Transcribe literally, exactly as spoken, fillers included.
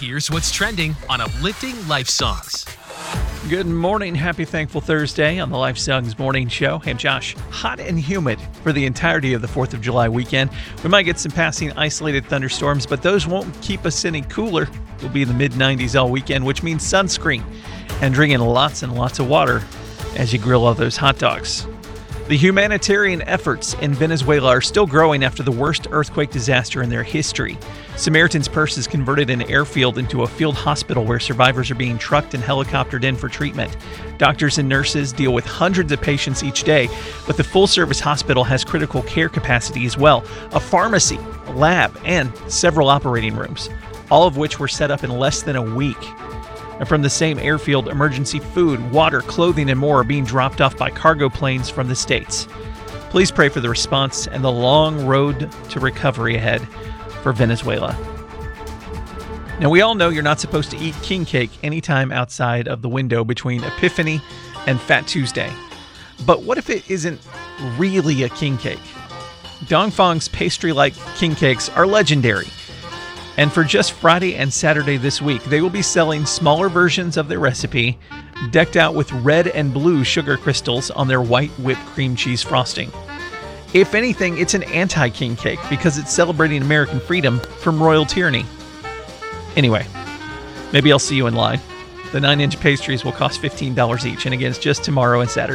Here's what's trending on Uplifting Life Songs. Good morning. Happy Thankful Thursday on the Life Songs Morning Show. Hey, I'm Josh. Hot and humid for the entirety of the fourth of July weekend. We might get some passing isolated thunderstorms, but those won't keep us any cooler. We'll be in the mid nineties all weekend, which means sunscreen and drinking lots and lots of water as you grill all those hot dogs. The humanitarian efforts in Venezuela are still growing after the worst earthquake disaster in their history. Samaritan's Purse has converted an airfield into a field hospital where survivors are being trucked and helicoptered in for treatment. Doctors and nurses deal with hundreds of patients each day, but the full-service hospital has critical care capacity as well, a pharmacy, a lab, and several operating rooms, all of which were set up in less than a week. And from the same airfield, emergency food, water, clothing, and more are being dropped off by cargo planes from the States. Please pray for the response and the long road to recovery ahead for Venezuela. Now, we all know you're not supposed to eat king cake anytime outside of the window between Epiphany and Fat Tuesday. But what if it isn't really a king cake? Dongfang's pastry-like king cakes are legendary. And for just Friday and Saturday this week, they will be selling smaller versions of their recipe, decked out with red and blue sugar crystals on their white whipped cream cheese frosting. If anything, it's an anti-king cake because it's celebrating American freedom from royal tyranny. Anyway, maybe I'll see you in line. The nine-inch pastries will cost fifteen dollars each, and again, it's just tomorrow and Saturday.